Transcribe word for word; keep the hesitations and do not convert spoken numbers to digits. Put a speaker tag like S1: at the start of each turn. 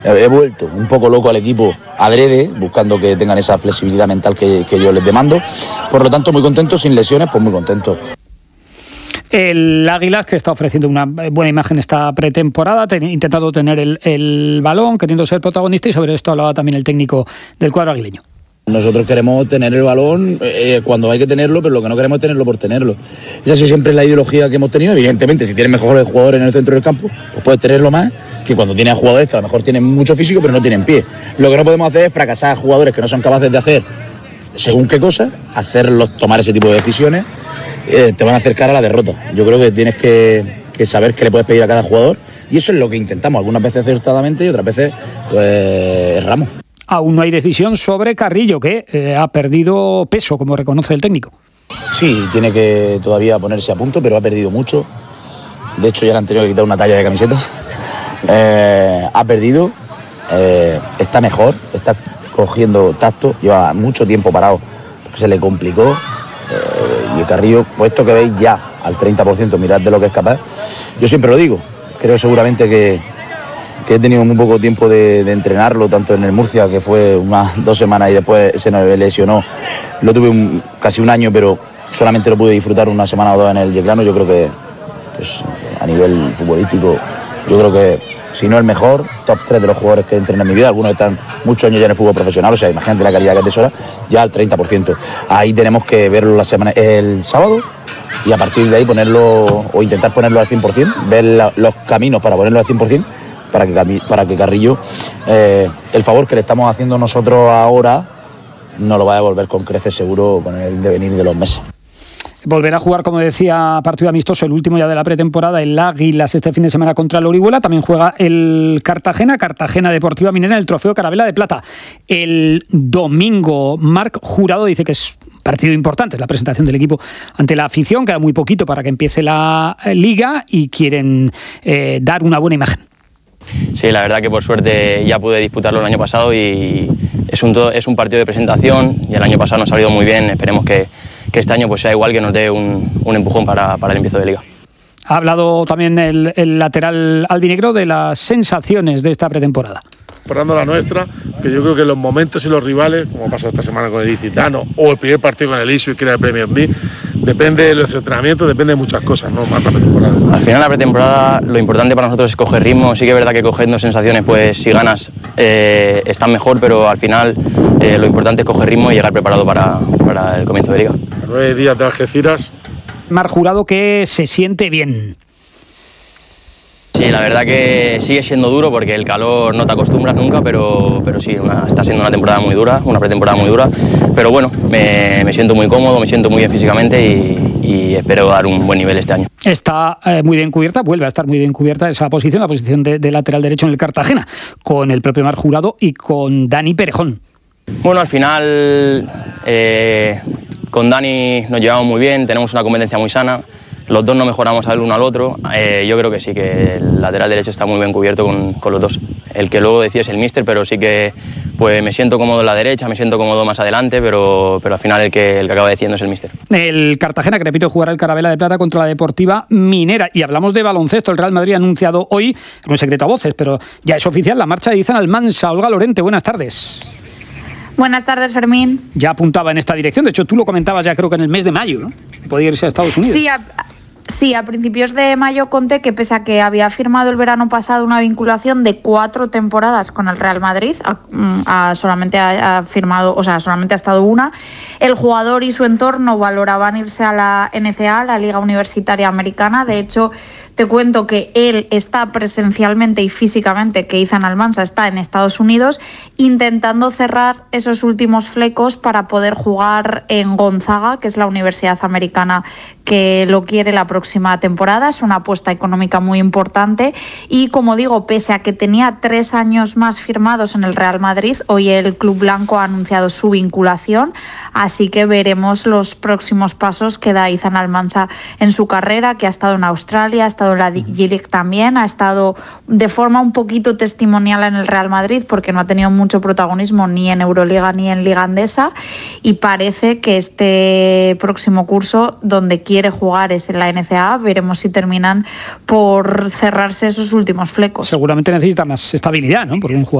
S1: He vuelto un poco loco al equipo adrede, buscando que tengan esa flexibilidad mental que, que yo les demando. Por lo tanto, muy contento, sin lesiones, pues muy contento.
S2: El Águilas, que está ofreciendo una buena imagen esta pretemporada, ten, intentando tener el, el balón, queriendo ser protagonista, y sobre esto hablaba también el técnico del cuadro aguileño.
S1: Nosotros queremos tener el balón eh, cuando hay que tenerlo, pero lo que no queremos es tenerlo por tenerlo. Esa sí siempre es la ideología que hemos tenido. Evidentemente, si tienes mejores jugadores en el centro del campo, pues puedes tenerlo más que cuando tienes jugadores que a lo mejor tienen mucho físico, pero no tienen pie. Lo que no podemos hacer es fracasar a jugadores que no son capaces de hacer según qué cosa, hacerlos tomar ese tipo de decisiones, eh, te van a acercar a la derrota. Yo creo que tienes que, que saber qué le puedes pedir a cada jugador, y eso es lo que intentamos, algunas veces acertadamente y otras veces pues erramos.
S2: Aún no hay decisión sobre Carrillo, que eh, ha perdido peso, como reconoce el técnico.
S1: Sí, tiene que todavía ponerse a punto, pero ha perdido mucho. De hecho, ya le han tenido que quitar una talla de camiseta. Eh, ha perdido, eh, está mejor, está cogiendo tacto, lleva mucho tiempo parado, porque se le complicó. Eh, y el Carrillo, pues esto que veis ya al treinta por ciento, mirad de lo que es capaz. Yo siempre lo digo, creo seguramente que que he tenido muy poco tiempo de, de entrenarlo, tanto en el Murcia, que fue unas dos semanas y después se nos lesionó. Lo tuve un, casi un año, pero solamente lo pude disfrutar una semana o dos en el Yeclano. Yo creo que pues, a nivel futbolístico, yo creo que si no el mejor, top tres de los jugadores que entrenan en mi vida. Algunos están muchos años ya en el fútbol profesional, o sea, imagínate la calidad que atesora, ya al treinta por ciento. Ahí tenemos que verlo la semana, el sábado, y a partir de ahí ponerlo, o intentar ponerlo al cien por ciento, ver la, los caminos para ponerlo al cien por ciento, para que, para que Carrillo, eh, el favor que le estamos haciendo nosotros ahora, nos lo va a devolver con creces seguro con el devenir de los meses.
S2: Volverá a jugar, como decía, partido amistoso, el último ya de la pretemporada, el Águilas este fin de semana contra el Orihuela. También juega el Cartagena, Cartagena Deportiva Minera, en el Trofeo Carabela de Plata. El domingo, Marc Jurado dice que es partido importante, es la presentación del equipo ante la afición, queda muy poquito para que empiece la Liga y quieren eh, dar una buena imagen.
S3: Sí, la verdad que por suerte ya pude disputarlo el año pasado y es un, es un partido de presentación y el año pasado nos ha salido muy bien. Esperemos que, que este año pues sea igual, que nos dé un, un empujón para, para el empiezo de Liga.
S2: Ha hablado también el, el lateral albinegro de las sensaciones de esta pretemporada.
S4: Esperando la nuestra, que yo creo que los momentos y los rivales, como pasa esta semana con el Ilicitano o el primer partido con el Isu y que era el Premier League, depende de los entrenamientos, depende de muchas cosas, no más la pretemporada.
S3: Al final la pretemporada lo importante para nosotros es coger ritmo. Sí que es verdad que cogiendo sensaciones, pues si ganas eh, están mejor, pero al final eh, lo importante es coger ritmo y llegar preparado para, para el comienzo de Liga.
S4: Nueve días de Algeciras.
S2: Marc Jurado, que se siente bien.
S3: Sí, la verdad que sigue siendo duro porque el calor no te acostumbras nunca, pero, pero sí, una, está siendo una temporada muy dura, una pretemporada muy dura, pero bueno, me, me siento muy cómodo, me siento muy bien físicamente y, y espero dar un buen nivel este año.
S2: Está eh, muy bien cubierta, vuelve a estar muy bien cubierta esa posición, la posición de, de lateral derecho en el Cartagena, con el propio Marc Jurado y con Dani Perejón.
S3: Bueno, al final eh, con Dani nos llevamos muy bien, tenemos una competencia muy sana. Los dos nos mejoramos el uno al otro. Eh, yo creo que sí, que el lateral derecho está muy bien cubierto con, con los dos. El que luego decía es el míster, pero sí que pues me siento cómodo en la derecha, me siento cómodo más adelante, pero, pero al final el que, el que acaba diciendo es el míster.
S2: El Cartagena, que repito, jugará el Carabela de Plata contra la Deportiva Minera. Y hablamos de baloncesto. El Real Madrid ha anunciado hoy, no es secreto a voces, pero ya es oficial, la marcha de Izan Almansa. Olga Lorente, buenas tardes.
S5: Buenas tardes, Fermín.
S2: Ya apuntaba en esta dirección, de hecho tú lo comentabas ya creo que en el mes de mayo, ¿no? Podía irse a Estados Unidos.
S5: Sí, a, sí, a principios de mayo conté que pese a que había firmado el verano pasado una vinculación de cuatro temporadas con el Real Madrid, a, a, solamente ha, ha firmado, o sea, solamente ha estado una, el jugador y su entorno valoraban irse a la N C A A, la Liga Universitaria Americana. De hecho, te cuento que él está presencialmente y físicamente, que Izan Almansa está en Estados Unidos, intentando cerrar esos últimos flecos para poder jugar en Gonzaga, que es la universidad americana que lo quiere la próxima temporada. Es una apuesta económica muy importante y, como digo, pese a que tenía tres años más firmados en el Real Madrid, hoy el club blanco ha anunciado su vinculación, así que veremos los próximos pasos que da Izan Almansa en su carrera, que ha estado en Australia, ha estado en la G-League también, ha estado de forma un poquito testimonial en el Real Madrid porque no ha tenido mucho protagonismo ni en Euroliga ni en Liga Andesa, y parece que este próximo curso donde quiere jugar es en la N C A A A, veremos si terminan por cerrarse esos últimos flecos.
S2: Seguramente necesita más estabilidad, ¿no? Porque un jugador